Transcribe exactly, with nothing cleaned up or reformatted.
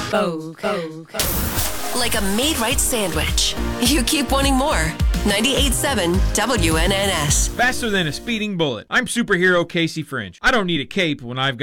Like a made-right sandwich. You keep wanting more. ninety-eight point seven W N N S. Faster than a speeding bullet. I'm superhero Casey Fringe. I don't need a cape when I've got